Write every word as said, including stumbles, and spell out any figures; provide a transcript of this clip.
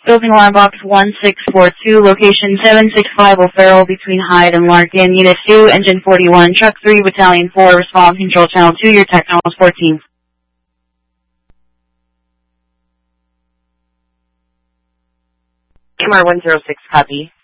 Building alarm box one six four two, location seven six five O'Farrell between Hyde and Larkin, Unit two, Engine forty-one, Truck three, Battalion four, respond control channel two, your tech channel is fourteen. M R one zero six, copy.